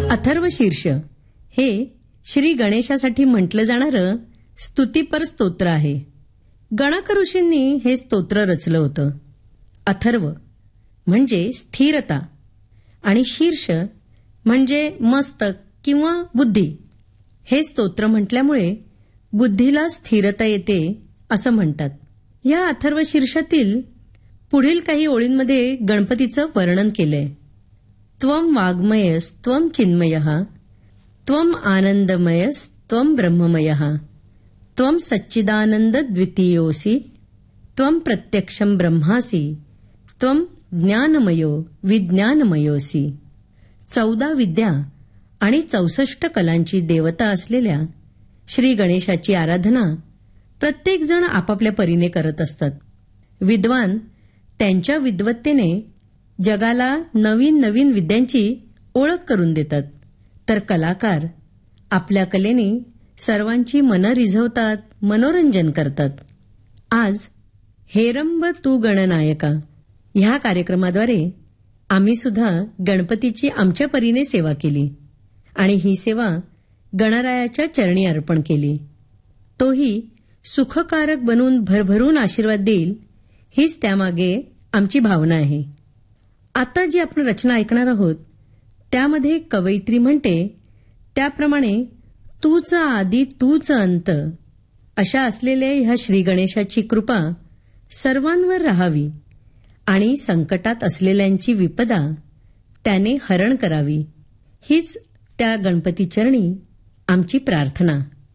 अथर्वशीर्ष हे श्री गणेशासाठी म्हटलं जाणारं स्तुतिपर स्तोत्र आहे. गणक ऋषींनी हे स्तोत्र रचलं होतं. अथर्व म्हणजे स्थिरता आणि शीर्ष म्हणजे मस्तक किंवा बुद्धी. हे स्तोत्र म्हटल्यामुळे बुद्धीला स्थिरता येते असं म्हणतात. या अथर्व शीर्षातील पुढील काही ओळींमध्ये गणपतीचं वर्णन केलंय. त्वं वाङ्मयस्त्वं चिन्मयः त्वं आनंदमयस्त्वं ब्रह्ममयः त्वं सच्चिदानंद द्वितीयोऽसि त्वं प्रत्यक्षं ब्रह्मासि त्वं ज्ञानमयो विज्ञानमयोऽसि. 14 विद्या आणि 64 कलांची देवता असलेल्या श्री गणेशाची आराधना प्रत्येक जण आपापल्या परीने करत असतात. विद्वान त्यांच्या विद्वत्तेने जगाला नवीन नवीन विद्यांची ओळख करून देतात, तर कलाकार आपल्या कलेने सर्वांची मनं रिझवतात, मनोरंजन करतात. आज हेरंब तू गणनायका ह्या कार्यक्रमाद्वारे आम्ही सुद्धा गणपतीची आमच्या परीने सेवा केली आणि ही सेवा गणरायाच्या चरणी अर्पण केली. तोही सुखकारक बनून भरभरून आशीर्वाद देईल हीच त्यामागे आमची भावना आहे. आता जी आपण रचना ऐकणार आहोत त्यामध्ये कवयित्री म्हणते त्याप्रमाणे तूच आदी तूच अंत अशा असलेल्या ह्या श्री गणेशाची कृपा सर्वांवर राहावी आणि संकटात असलेल्यांची विपदा त्याने हरण करावी हीच त्या गणपती चरणी आमची प्रार्थना.